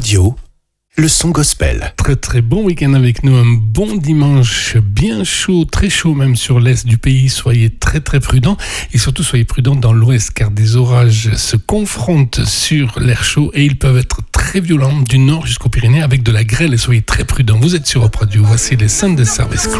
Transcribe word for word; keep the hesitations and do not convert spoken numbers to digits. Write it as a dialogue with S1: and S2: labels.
S1: Radio, le son gospel.
S2: Très très bon week-end avec nous, un bon dimanche bien chaud, très chaud même sur l'est du pays. Soyez très très prudents et surtout soyez prudents dans l'ouest car des orages se confrontent sur l'air chaud et ils peuvent être très violents du nord jusqu'aux Pyrénées avec de la grêle et soyez très prudents. Vous êtes sur Europe Radio, voici les Sunday Service.